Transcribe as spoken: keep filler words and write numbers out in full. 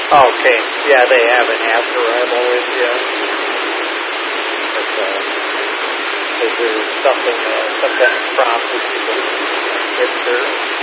Okay. Yeah, they have an after arrival with you. But, uh, is there something, uh, some kind of prompt that you can hit there?